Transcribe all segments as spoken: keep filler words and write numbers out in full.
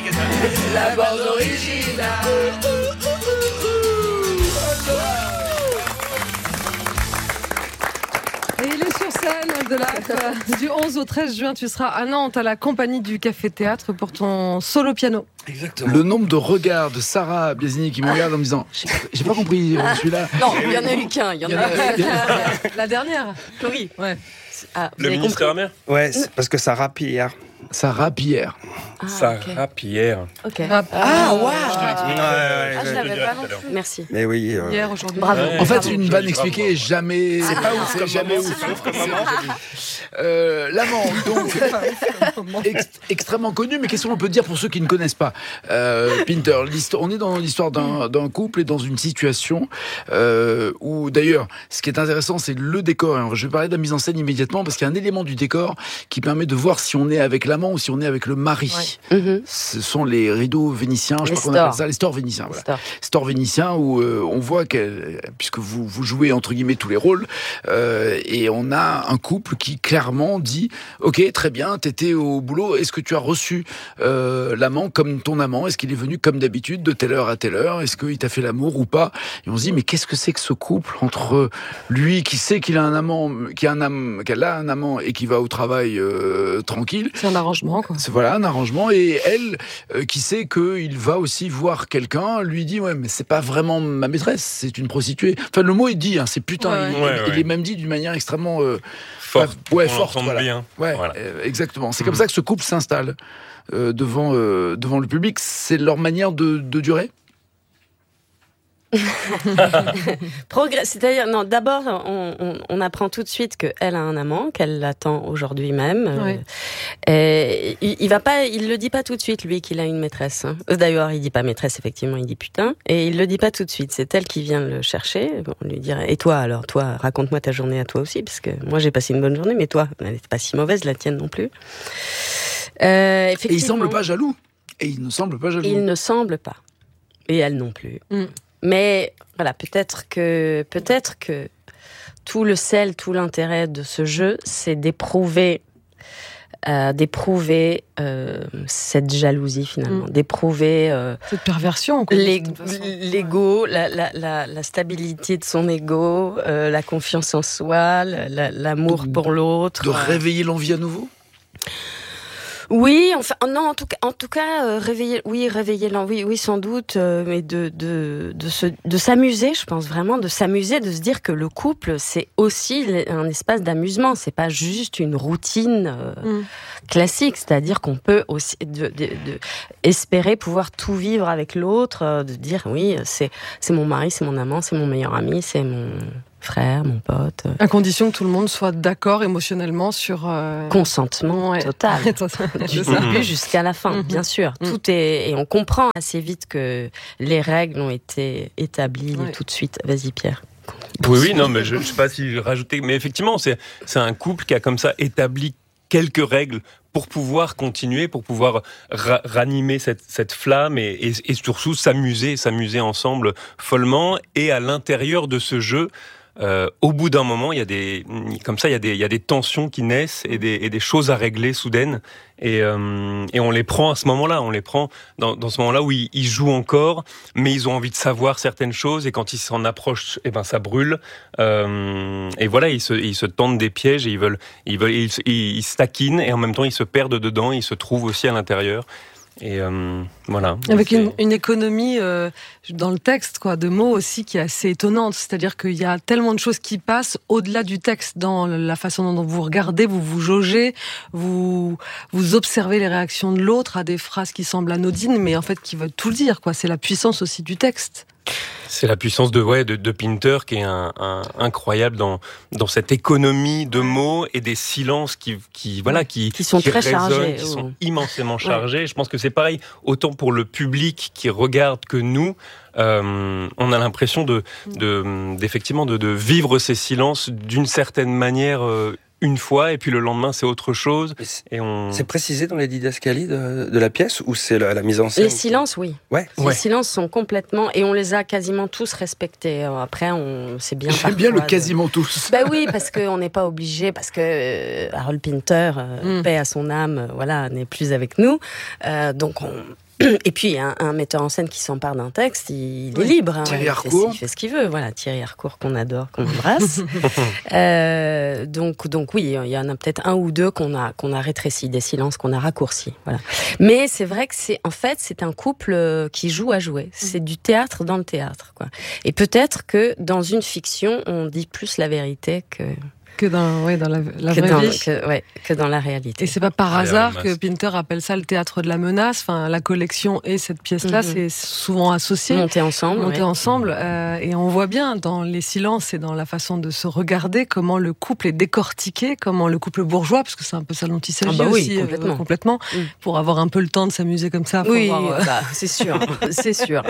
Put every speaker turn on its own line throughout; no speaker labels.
La bande originale.
Et il est sur scène de la, du onze au treize juin. Tu seras à Nantes à la compagnie du Café Théâtre pour ton solo piano.
Exactement. Le nombre de regards de Sarah Biasini qui me regarde en me disant j'ai pas compris celui-là.
Non, il y en a eu qu'un. Il y en a eu
la dernière.
Oui.
Ouais.
Ah, le ministre de la Mer.
Ouais, c'est parce que Sarah Pierre.
Sarah Pierre.
Ah, Sarah okay. Pierre.
Ok.
Ah,
ah
waouh.
Ouais, ah, je l'avais pas non plus. Merci.
Mais oui. Euh...
Hier, aujourd'hui.
Bravo.
En fait, une vanne expliquée, jamais.
C'est pas ouf.
C'est jamais ouf. Euh, L'amant, donc ex- extrêmement connu, mais qu'est-ce qu'on peut dire pour ceux qui ne connaissent pas euh, Pinter, on est dans l'histoire d'un, d'un couple et dans une situation euh, où, d'ailleurs, ce qui est intéressant, c'est le décor. Alors, je vais parler de la mise en scène immédiatement parce qu'il y a un élément du décor qui permet de voir si on est avec l'amant ou si on est avec le mari.
Ouais. Mm-hmm.
Ce sont les rideaux vénitiens, je
les
crois qu'on appelle ça les stores vénitiens. Voilà.
Stores.
Stores vénitiens où euh, on voit que, puisque vous, vous jouez entre guillemets tous les rôles, euh, et on a un couple qui clairement dit ok, très bien, t'étais au boulot, est-ce que tu as reçu euh, l'amant comme ton amant, est-ce qu'il est venu comme d'habitude de telle heure à telle heure, est-ce qu'il t'a fait l'amour ou pas? Et on se dit mais qu'est-ce que c'est que ce couple entre lui qui sait qu'il a un amant, qui a un am, qu'elle a un amant et qui va au travail euh, tranquille.
C'est un arrangement quoi.
C'est, voilà, un arrangement, et elle euh, qui sait qu'il va aussi voir quelqu'un, lui dit ouais mais c'est pas vraiment ma maîtresse, c'est une prostituée. Enfin le mot est dit, hein, c'est putain,
ouais,
il,
ouais,
il,
ouais.
il est même dit d'une manière extrêmement euh,
forte,
pas, ouais forte, voilà.
Bien.
Ouais,
voilà.
euh, exactement. C'est mmh. comme
mmh.
ça que ce couple s'installe euh, devant euh, devant le public. C'est leur manière de, de durer.
Progrès, c'est-à-dire non. D'abord, on, on, on apprend tout de suite qu'elle a un amant, qu'elle l'attend aujourd'hui même.
Ouais.
Et il, il va pas, il le dit pas tout de suite lui qu'il a une maîtresse. Hein. D'ailleurs, il dit pas maîtresse effectivement, il dit putain. Et il le dit pas tout de suite. C'est elle qui vient le chercher. On lui dirait et toi alors, toi, raconte-moi ta journée à toi aussi, parce que moi j'ai passé une bonne journée, mais toi, elle n'était pas si mauvaise, la tienne non plus. Euh, effectivement.
Et il semble pas jaloux. Et il ne semble pas jaloux.
Il ne semble pas. Et elle non plus.
Mm.
Mais voilà, peut-être que, peut-être que tout le sel, tout l'intérêt de ce jeu, c'est d'éprouver, euh, d'éprouver euh, cette jalousie finalement, mmh. d'éprouver euh,
cette perversion, quoi,
l'ego, l'ego la, la, la, la stabilité de son ego, euh, la confiance en soi, la, l'amour de, pour l'autre.
De réveiller l'envie à nouveau.
Oui, enfin non, en tout cas, en tout cas, euh, réveiller, oui, réveiller l'envie, oui, sans doute, euh, mais de de de se de s'amuser, je pense vraiment de s'amuser, de se dire que le couple c'est aussi un espace d'amusement, c'est pas juste une routine euh, mm. classique, c'est-à-dire qu'on peut aussi de, de, de espérer pouvoir tout vivre avec l'autre, euh, de dire oui, c'est c'est mon mari, c'est mon amant, c'est mon meilleur ami, c'est mon frère, mon pote.
À condition que tout le monde soit d'accord émotionnellement sur... Euh...
Consentement
ouais.
total. Du début jusqu'à la fin, mm-hmm. bien sûr. Mm. Tout est... Et on comprend assez vite que les règles ont été établies ouais. tout de suite. Vas-y, Pierre.
Oui, oui, non, mais je ne sais pas si rajouter... Mais effectivement, c'est, c'est un couple qui a comme ça établi quelques règles pour pouvoir continuer, pour pouvoir ra- ranimer cette, cette flamme et, et, et surtout s'amuser, s'amuser ensemble follement. Et à l'intérieur de ce jeu... Euh, au bout d'un moment, il y a des, comme ça, il y a des, il y a des tensions qui naissent et des, et des choses à régler soudaines. Et, euh, et on les prend à ce moment-là. On les prend dans, dans ce moment-là où ils, ils jouent encore, mais ils ont envie de savoir certaines choses. Et quand ils s'en approchent, eh ben ça brûle. Euh, et voilà, ils se, ils se tendent des pièges et ils veulent, ils veulent, ils, ils, ils se taquinent et en même temps ils se perdent dedans. Ils se trouvent aussi à l'intérieur. Et euh, voilà.
Avec une, une économie euh, dans le texte, quoi, de mots aussi qui est assez étonnante. C'est-à-dire qu'il y a tellement de choses qui passent au-delà du texte, dans la façon dont vous regardez, vous vous jaugez, vous vous observez les réactions de l'autre à des phrases qui semblent anodines, mais en fait qui veulent tout le dire, quoi. C'est la puissance aussi du texte.
C'est la puissance de ouais de, de Pinter qui est un, un, incroyable dans dans cette économie de mots et des silences qui qui voilà qui
qui sont
qui
très
résonnent,
chargés,
qui
oh.
sont immensément chargés. Ouais. Je pense que c'est pareil autant pour le public qui regarde que nous. Euh, on a l'impression de de d'effectivement de, de vivre ces silences d'une certaine manière. Euh, une fois, et puis le lendemain, c'est autre chose. Et on...
C'est précisé dans les didascalies de, de la pièce, ou c'est la, la mise en scène?
Les silences, oui.
Ouais.
Les
ouais.
silences sont complètement... Et on les a quasiment tous respectés. Après, on... c'est bien
J'aime bien le quasiment
de...
tous.
Ben oui, parce qu'on n'est pas obligé, parce que euh, Harold Pinter, euh, mm. paix à son âme, euh, voilà, n'est plus avec nous. Euh, donc on... Et puis, un, un metteur en scène qui s'empare d'un texte, il, il oui. est libre. Hein,
Thierry
il,
Harcourt.
fait, il fait ce qu'il veut. Voilà, Thierry Harcourt qu'on adore, qu'on embrasse. euh, donc, donc oui, il y en a peut-être un ou deux qu'on a, qu'on a rétréci, des silences qu'on a raccourcis. Voilà. Mais c'est vrai que c'est, en fait, c'est un couple qui joue à jouer. C'est du théâtre dans le théâtre, quoi. Et peut-être que dans une fiction, on dit plus la vérité que...
Que dans, ouais, dans la, la
que
vraie
dans,
vie.
Que, ouais, que dans la réalité.
Et c'est pas par
Ah,
hasard que Pinter appelle ça le théâtre de la menace. Enfin, la collection et cette pièce-là, mm-hmm. c'est souvent associé.
Monter ensemble.
Monter
ouais.
ensemble. Euh, et on voit bien dans les silences et dans la façon de se regarder comment le couple est décortiqué, comment le couple bourgeois, parce que c'est un peu ça dont il s'agit ah bah oui, aussi, complètement, euh, complètement mm. pour avoir un peu le temps de s'amuser comme ça. Faut
oui,
voir, euh...
bah, c'est sûr, c'est sûr.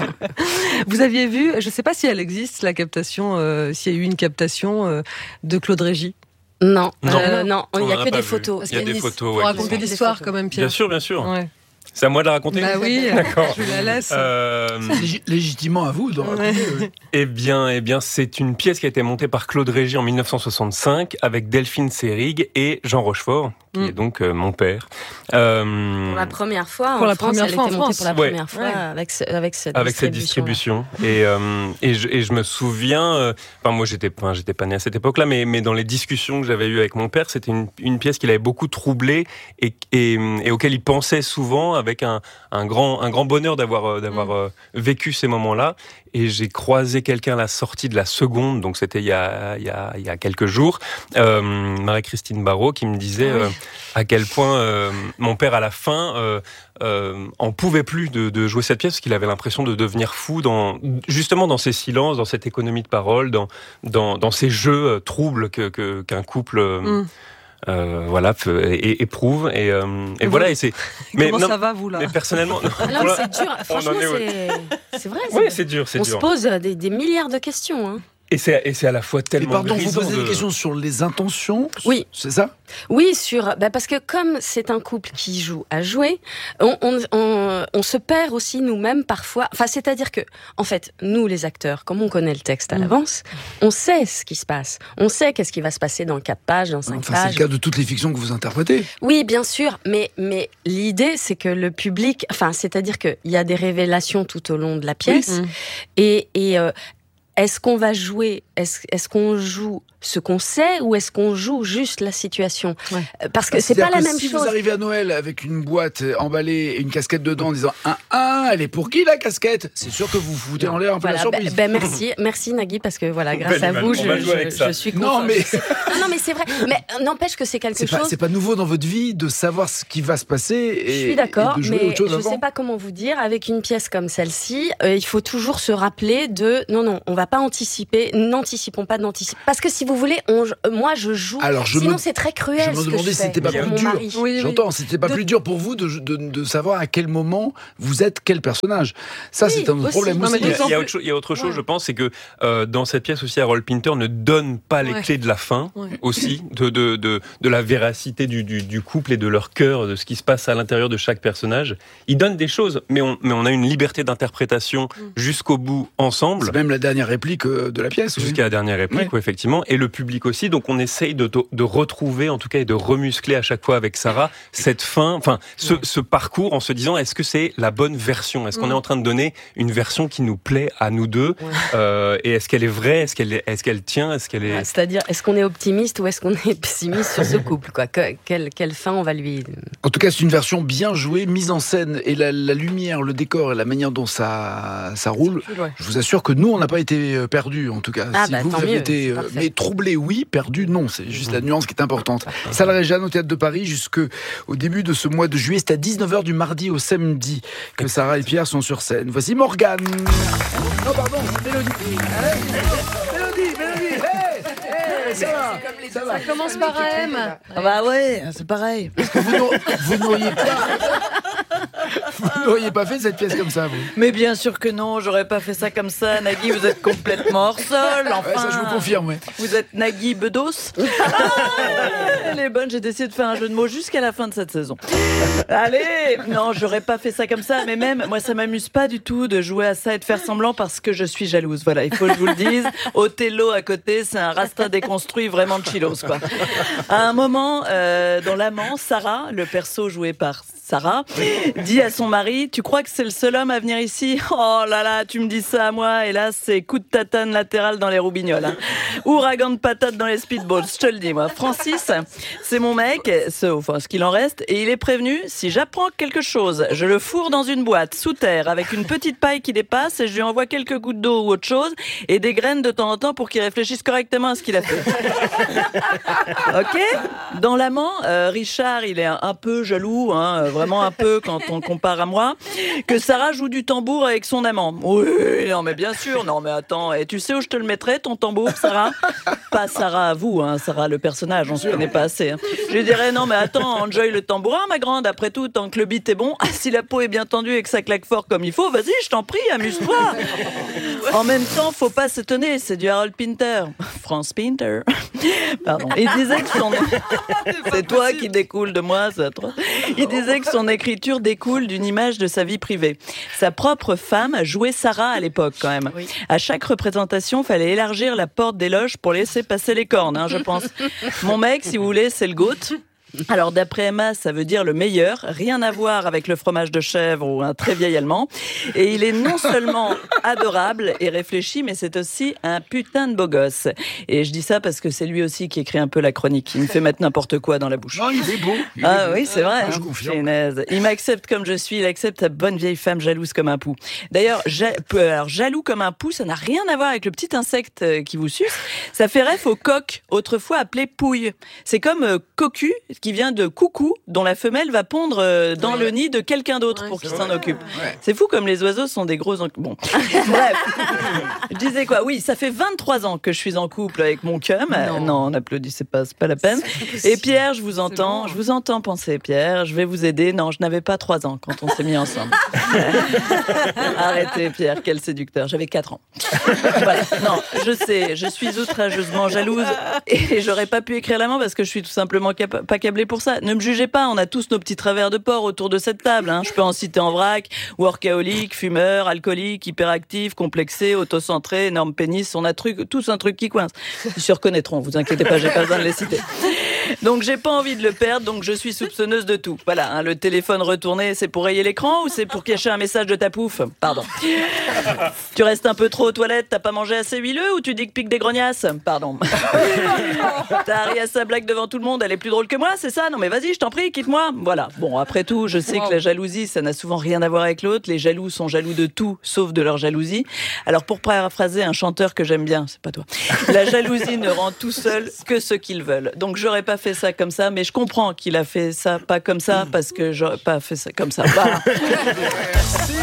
Vous aviez vu, je sais pas si elle existe, la captation, euh, s'il y a eu une captation euh, de Claude Régis.
Non,
non,
euh, non, il n'y a que des
vu.
photos.
Il y a des photos.
Pour
ouais,
raconter l'histoire quand même, Pierre.
Bien sûr, bien sûr.
Ouais.
C'est à moi de la raconter.
Bah oui,
d'accord.
Je la laisse.
Euh...
C'est légitimement à vous de raconter.
Ouais.
Oui.
Eh bien, eh bien, c'est une pièce qui a été montée par Claude Régis en dix-neuf cent soixante-cinq avec Delphine Seyrig et Jean Rochefort, qui mm. est donc euh, mon père.
Euh... Pour la première fois,
pour
en
la
France,
première
elle
fois
était
en
montée
France.
pour la
ouais.
première fois
ouais.
avec ce, avec cette
avec cette
distribution.
distribution. Et, euh, et, je, et je me souviens, euh, enfin moi j'étais, enfin, j'étais pas né à cette époque-là, mais, mais dans les discussions que j'avais eues avec mon père, c'était une, une pièce qui l'avait beaucoup troublé et, et, et auquel il pensait souvent avec un, un grand, un grand bonheur d'avoir, d'avoir mm. euh, vécu ces moments-là. Et j'ai croisé quelqu'un à la sortie de la seconde, donc c'était il y a, il y a, il y a quelques jours, euh, Marie-Christine Barrault, qui me disait ah oui. euh, à quel point euh, mon père, à la fin, euh, euh, en pouvait plus de, de jouer cette pièce, parce qu'il avait l'impression de devenir fou, dans, justement dans ces silences, dans cette économie de parole, dans, dans, dans ces jeux troubles que, que, qu'un couple... Euh, mm. Euh, voilà, et, éprouve et, euh, et voilà et c'est.
Mais comment non, ça va vous là?
Mais personnellement, non,
non mais c'est dur. Franchement, c'est... c'est vrai.
Oui, c'est dur, c'est
on
dur.
On se pose des, des milliards de questions. Hein.
Et c'est, et c'est à la fois tellement.
Et pardon, vous posez
de...
des questions sur les intentions.
Oui.
C'est ça?
Oui, sur bah parce que comme c'est un couple qui joue à jouer, on, on, on, on se perd aussi nous-mêmes parfois. Enfin, c'est-à-dire que, en fait, nous les acteurs, comme on connaît le texte à mmh. l'avance, on sait ce qui se passe. On sait qu'est-ce qui va se passer dans quatre pages, dans cinq
enfin,
pages.
C'est le cas de toutes les fictions que vous interprétez.
Oui, bien sûr, mais mais l'idée c'est que le public, enfin, c'est-à-dire que il y a des révélations tout au long de la pièce, oui. et et euh, est-ce qu'on va jouer, est-ce, est-ce qu'on joue ce qu'on sait ou est-ce qu'on joue juste la situation? Ouais. Parce que bah, c'est pas la que même
si
chose.
Si vous arrivez à Noël avec une boîte emballée et une casquette dedans en disant un un, elle est pour qui la casquette? C'est sûr que vous foutez en l'air un peu
voilà,
la surprise.
Ben, ben merci, merci Nagui, parce que voilà, grâce ben, à vous, je, je, je suis
non mais
non, non mais c'est vrai, mais n'empêche que c'est quelque
c'est
chose.
Pas, c'est pas nouveau dans votre vie de savoir ce qui va se passer. Et,
je suis d'accord,
et de jouer
mais
autre chose
je
avant.
sais pas comment vous dire. Avec une pièce comme celle-ci, euh, il faut toujours se rappeler de non non, on va pas anticiper, n'anticipons pas d'anticiper, parce que si vous voulez, on moi je joue. Alors, je sinon me, c'est très cruel.
Je me demandais si c'était pas plus dur. Oui, J'entends, oui. c'était pas de... plus dur pour vous de, de, de savoir à quel moment vous êtes quel personnage. Ça, oui, c'est un aussi. problème aussi.
Il y a, il y a autre chose, il y a autre chose ouais. je pense, c'est que euh, dans cette pièce aussi, Harold Pinter ne donne pas les ouais. clés de la fin ouais. aussi, de, de, de, de la véracité du, du, du couple et de leur cœur, de ce qui se passe à l'intérieur de chaque personnage. Il donne des choses, mais on, mais on a une liberté d'interprétation mm. jusqu'au bout ensemble.
C'est même la dernière réplique de la pièce.
Jusqu'à
oui.
la dernière réplique, ouais. oui, effectivement, et le public aussi. Donc on essaye de, de retrouver, en tout cas, et de remuscler à chaque fois avec Sarah cette fin, enfin, ce, ce parcours en se disant, est-ce que c'est la bonne version? Est-ce qu'on mmh. est en train de donner une version qui nous plaît à nous deux? Ouais. euh, Et est-ce qu'elle est vraie? Est-ce qu'elle, est, est-ce qu'elle tient? Est-ce qu'elle est...
Ouais, c'est-à-dire, est-ce qu'on est optimiste ou est-ce qu'on est pessimiste sur ce couple, quoi? Que, quelle, quelle fin on va lui...
En tout cas, c'est une version bien jouée, mise en scène, et la, la lumière, le décor et la manière dont ça, ça roule. Cool, ouais. Je vous assure que nous, on n'a pas été perdus, en tout cas.
Ah,
si
bah,
vous, vous avez
mieux,
été... Mais troublés, oui, perdus, non. C'est juste mmh. la nuance qui est importante. Salle Réjeanne au Théâtre de Paris jusqu'au début de ce mois de juillet. C'est à dix-neuf heures du mardi au samedi que Sarah et Pierre sont sur scène. Voici Morgane. Non, pardon, Mélodie. Mélodie, Mélodie. Hey, hey, ça va, ça va.
Ça commence par M.
Ah bah ouais, c'est pareil.
Parce que vous, vous n'auriez pas... Vous n'auriez pas fait cette pièce comme ça, vous?
Mais bien sûr que non, j'aurais pas fait ça comme ça. Nagui, vous êtes complètement hors sol. Enfin,
ouais, ça, je vous confirme, ouais.
Vous êtes Nagui Bedos. Ah, elle est bonne, j'ai décidé de faire un jeu de mots jusqu'à la fin de cette saison. Allez, non, j'aurais pas fait ça comme ça. Mais même, moi, ça m'amuse pas du tout de jouer à ça et de faire semblant parce que je suis jalouse. Voilà, il faut que je vous le dise. Othello à côté, c'est un rasta déconstruit vraiment de chillos, quoi. À un moment, euh, dans L'Amant, Sarah, le perso joué par Sarah, dit à son mari, tu crois que c'est le seul homme à venir ici? Oh là là, tu me dis ça à moi, et là, c'est coup de tatane latéral dans les roubignoles. Hein. Ouragan de patate dans les speedballs, je te le dis, moi. Francis, c'est mon mec, ce, enfin, ce qu'il en reste, et il est prévenu, si j'apprends quelque chose, je le fourre dans une boîte, sous terre, avec une petite paille qui dépasse, et je lui envoie quelques gouttes d'eau ou autre chose, et des graines de temps en temps pour qu'il réfléchisse correctement à ce qu'il a fait. Ok? Dans l'amant, euh, Richard, il est un, un peu jaloux, hein, vraiment un peu quand on compare à moi, que Sarah joue du tambour avec son amant. Oui, non mais bien sûr, non mais attends, et tu sais où je te le mettrais ton tambour, Sarah? Pas Sarah à vous, hein, Sarah le personnage, on se connaît pas assez. Hein. Je lui dirais, non mais attends, enjoy le tambourin ma grande, après tout, tant que le beat est bon, si la peau est bien tendue et que ça claque fort comme il faut, vas-y, je t'en prie, amuse-toi. En même temps, faut pas s'étonner, c'est du Harold Pinter. France Pinter. Pardon. Il disait que son... C'est toi qui découle de moi, ça, toi. Il disait que son écriture découle d'une image de sa vie privée. Sa propre femme jouait Sarah à l'époque, quand même. Oui. À chaque représentation, fallait élargir la porte des loges pour laisser passer les cornes, hein, je pense. Mon mec, si vous voulez, c'est le GOAT. Alors d'après Emma, ça veut dire le meilleur, rien à voir avec le fromage de chèvre ou un très vieil allemand. Et il est non seulement adorable et réfléchi, mais c'est aussi un putain de beau gosse. Et je dis ça parce que c'est lui aussi qui écrit un peu la chronique. Il me fait mettre n'importe quoi dans la bouche.
Non, il est beau. Il
ah
est
oui,
beau.
c'est vrai.
Ah, je confirme.
Il m'accepte comme je suis, il accepte sa bonne vieille femme jalouse comme un pou. D'ailleurs, ja- alors, jaloux comme un pou, ça n'a rien à voir avec le petit insecte qui vous suce. Ça fait ref au coq, autrefois appelé pouille. C'est comme euh, cocu, qui vient de coucou, dont la femelle va pondre euh, dans oui. le nid de quelqu'un d'autre ouais, pour qu'il s'en vrai. occupe. Ouais. C'est fou comme les oiseaux sont des gros... En... Bon, bref. Je disais quoi? Oui, ça fait vingt-trois ans que je suis en couple avec mon cum. Non, non on applaudit, c'est pas, c'est pas la peine. Et Pierre, je vous entends, bon. je vous entends penser, Pierre, je vais vous aider. Non, je n'avais pas trois ans quand on s'est mis ensemble. Arrêtez, Pierre, quel séducteur. J'avais quatre ans. Voilà. Non, je sais, je suis outrageusement jalouse et j'aurais pas pu écrire l'amant parce que je suis tout simplement cap- pas câblée pour ça. Ne me jugez pas, on a tous nos petits travers de porc autour de cette table. Hein. Je peux en citer en vrac, workaholique, fumeur, alcoolique, hyperactif, complexé, autocentré, énorme pénis, on a truc, tous un truc qui coince. Ils se reconnaîtront, vous inquiétez pas, j'ai pas besoin de les citer. Donc j'ai pas envie de le perdre, donc je suis soupçonneuse de tout. Voilà, hein, le téléphone retourné, c'est pour rayer l'écran ou c'est pour cacher un message de ta pouffe? Pardon. Tu restes un peu trop aux toilettes, t'as pas mangé assez huileux ou tu dis que pique des grognasses? Pardon. T'as ri à sa blague devant tout le monde, elle est plus drôle que moi, c'est ça? Non mais vas-y, je t'en prie, quitte-moi. Voilà. Bon, après tout, je sais wow. que la jalousie, ça n'a souvent rien à voir avec l'autre. Les jaloux sont jaloux de tout, sauf de leur jalousie. Alors pour paraphraser un chanteur que j'aime bien, c'est pas toi, la jalousie ne rend tout seul que ce qu'ils veulent. Donc j'aurais pas fait ça comme ça, mais je comprends qu'il a fait ça pas comme ça, parce que j'aurais pas fait ça comme ça. Voilà.
Merci.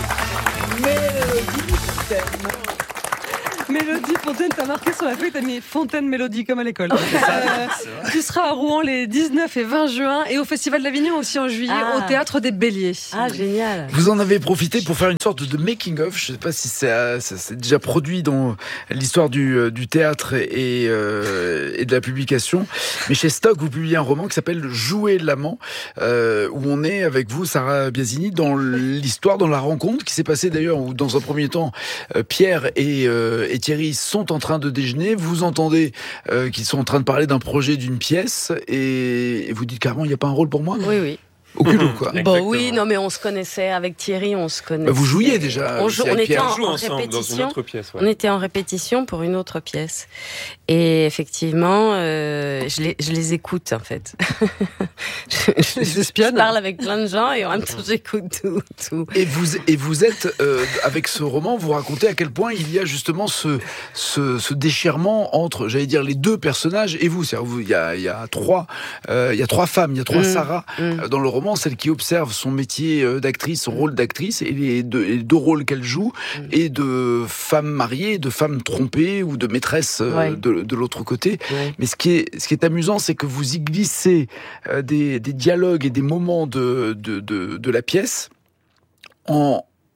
Mélodie Fontaine, t'as marqué sur la feuille, t'as mis Fontaine Mélodie comme à l'école. Euh, tu seras à Rouen les dix-neuf et vingt juin et au Festival d'Avignon aussi en juillet ah. au Théâtre des Béliers.
Ah, génial.
Vous en avez profité pour faire une sorte de making-of. Je ne sais pas si c'est, ça s'est déjà produit dans l'histoire du, du théâtre et, euh, et de la publication. Mais chez Stock, vous publiez un roman qui s'appelle Jouer l'amant, euh, où on est avec vous, Sarah Biasini, dans l'histoire, dans la rencontre qui s'est passée d'ailleurs, où dans un premier temps, euh, Pierre et, euh, et Thierry sont en train de déjeuner, vous entendez euh, qu'ils sont en train de parler d'un projet, d'une pièce, et, et vous dites carrément, il n'y a pas un rôle pour moi?
Oui, oui.
Au culot, quoi.
Bon, oui, non, mais on se connaissait avec Thierry, on se connaissait.
Bah, vous jouiez déjà.
On, jou- on était en,
on joue
en
ensemble
répétition.
Dans une autre pièce, ouais.
On était en répétition pour une autre pièce. Et effectivement, euh, je, les, je les écoute, en fait. je, je, je parle avec plein de gens et en même temps, j'écoute tout. tout.
Et, vous, et vous êtes, euh, avec ce roman, vous racontez à quel point il y a justement ce, ce, ce déchirement entre, j'allais dire, les deux personnages et vous. C'est-à-dire, vous, il y a, il y a trois, euh, il y a trois femmes, il y a trois mmh, Sarah mmh. dans le roman, celle qui observe son métier d'actrice, son rôle d'actrice et les deux, les deux rôles qu'elle joue, mmh. et de femme mariée, de femme trompée ou de maîtresse ouais. de, de l'autre côté. Ouais. Mais ce qui est, ce qui est amusant, c'est que vous y glissez euh, des, des dialogues et des moments de, de, de, de la pièce en,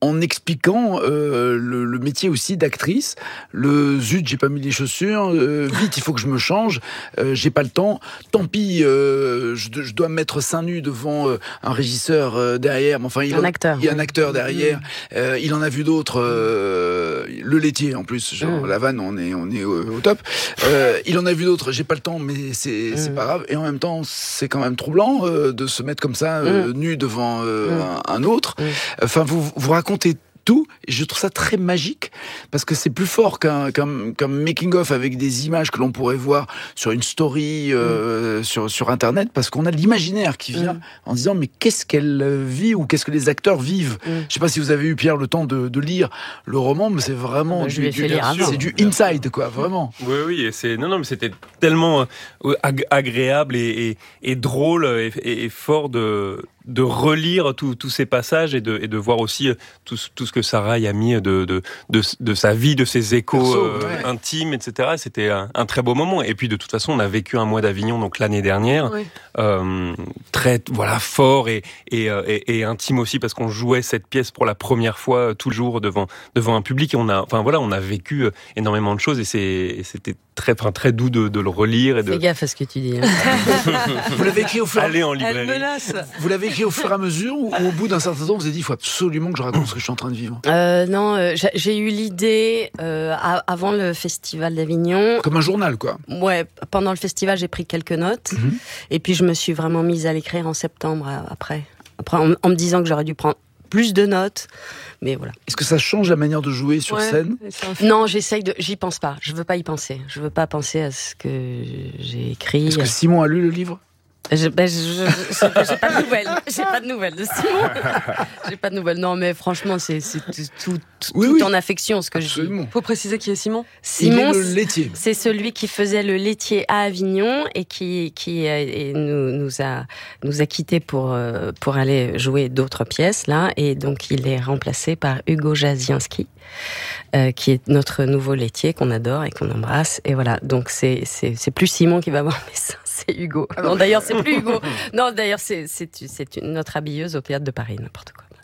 en expliquant euh, le, le métier aussi d'actrice. Le zut, j'ai pas mis les chaussures. Euh, vite, il faut que je me change. Euh, j'ai pas le temps. Tant pis, euh, je, je dois me mettre seins nus devant euh, un régisseur euh, derrière. Mais enfin, il
un
en,
acteur.
Il y a un acteur derrière. Euh, il en a vu d'autres. Euh, le laitier, en plus. Genre, mmh. la vanne, on est, on est au, au top. Euh, il en a vu d'autres. J'ai pas le temps, mais c'est, mmh. c'est pas grave. Et en même temps, c'est quand même troublant euh, de se mettre comme ça, euh, mmh. nu devant euh, mmh. un, un autre. Mmh. Enfin, vous, vous racontez tout, et je trouve ça très magique parce que c'est plus fort qu'un, qu'un, qu'un making-of avec des images que l'on pourrait voir sur une story euh, mmh. sur, sur internet, parce qu'on a l'imaginaire qui vient mmh. en disant mais qu'est-ce qu'elle vit ou qu'est-ce que les acteurs vivent. mmh. Je sais pas si vous avez eu, Pierre, le temps de, de lire le roman, mais c'est vraiment
bah,
du, du, c'est du inside, quoi, vraiment.
Oui, oui, et c'est, non, non, mais c'était tellement ag- agréable et, et, et drôle et, et, et fort de de relire tous ces passages et de, et de voir aussi tout, tout ce que Sarah y a mis de, de, de, de sa vie, de ses échos Perso, euh, ouais. intimes, et cetera. C'était un, un très beau moment. Et puis, de toute façon, on a vécu un mois d'Avignon, donc l'année dernière, oui. euh, très, voilà, fort et, et, et, et intime aussi, parce qu'on jouait cette pièce pour la première fois, tout le jour, devant, devant un public. Et on a, enfin, voilà, on a vécu énormément de choses et, c'est, et c'était très, enfin, très doux de, de le relire. Et de...
Fais gaffe à ce que tu dis. Hein.
Vous l'avez écrit au fur et à mesure.
Allez en librairie.
Elle menace.
Vous l'avez écrit au fur et à mesure ou au bout d'un certain temps, vous avez dit il faut absolument que je raconte ce que je suis en train de vivre?
euh, Non, euh, j'ai, j'ai eu l'idée euh, avant le festival d'Avignon.
Comme un journal, quoi.
Ouais, pendant le festival, j'ai pris quelques notes. Mm-hmm. Et puis, je me suis vraiment mise à l'écrire en septembre après. Après, en, en me disant que j'aurais dû prendre plus de notes, mais voilà.
Est-ce que ça change la manière de jouer sur
ouais,
scène?
Non, j'essaye de, j'y pense pas. Je veux pas y penser. Je veux pas penser à ce que j'ai écrit.
Est-ce que Simon a lu le livre?
Je, ben, je, je, je, j'ai pas de nouvelles. J'ai pas de nouvelles de Simon. J'ai pas de nouvelles. Non, mais franchement, c'est, c'est tout, tout,
oui,
tout
oui.
en affection ce que
Absolument.
je dis.
Faut préciser qui est Simon.
Simon,
il est le laitier.
C'est celui qui faisait le laitier à Avignon et qui, qui et nous, nous a, nous a quittés pour, pour aller jouer d'autres pièces là. Et donc, il est remplacé par Hugo Jazienski, euh, qui est notre nouveau laitier qu'on adore et qu'on embrasse. Et voilà. Donc, c'est, c'est, c'est plus Simon qui va voir mes seins. C'est Hugo. Non, d'ailleurs, c'est plus Hugo. Non, d'ailleurs, c'est, c'est, c'est une, notre habilleuse au théâtre de Paris, n'importe quoi.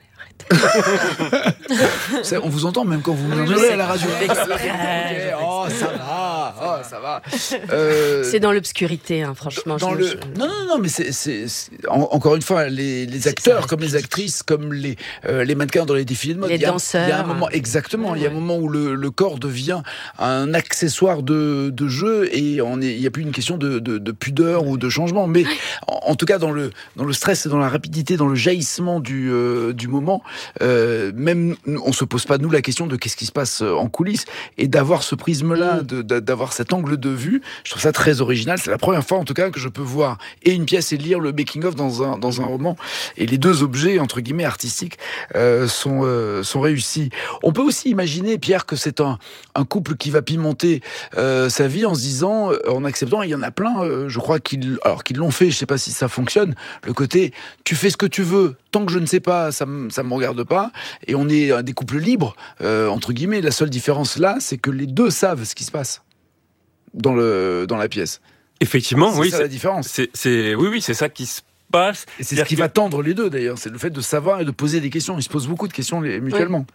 Ça, on vous entend même quand vous murmurez à la radio. Okay. Oh, ça va, oh, ça va.
Euh, c'est dans l'obscurité, hein, franchement.
Dans
je,
le...
je...
Non, non, non, mais c'est, c'est, c'est... En, encore une fois, les, les acteurs, comme les actrices, comme les, euh, les mannequins dans les défilés de mode,
les
il y a,
danseurs.
Il y a un moment, exactement, ouais, il y a un moment où le, le corps devient un accessoire de, de jeu et on est, il n'y a plus une question de, de, de pudeur ou de changement. Mais en, en tout cas, dans le, dans le stress et dans la rapidité, dans le jaillissement du, euh, du moment, Euh, même on se pose pas nous la question de qu'est-ce qui se passe en coulisses, et d'avoir ce prisme-là, de, de, d'avoir cet angle de vue, je trouve ça très original. C'est la première fois en tout cas que je peux voir et une pièce et lire le making of dans un dans un roman, et les deux objets entre guillemets artistiques euh, sont euh, sont réussis. On peut aussi imaginer, Pierre, que c'est un un couple qui va pimenter euh, sa vie en se disant, en acceptant, il y en a plein, euh, je crois qu'ils alors qu'ils l'ont fait, je sais pas si ça fonctionne, le côté tu fais ce que tu veux tant que je ne sais pas, ça me ça me regarde pas. Et on est des couples libres, euh, entre guillemets. La seule différence là, c'est que les deux savent ce qui se passe dans, le, dans la pièce.
Effectivement,
c'est
oui.
Ça,
c'est
la différence.
C'est, c'est, oui, oui, c'est ça qui se passe.
Et c'est ce qui que... va tendre les deux, d'ailleurs. C'est le fait de savoir et de poser des questions. Ils se posent beaucoup de questions mutuellement.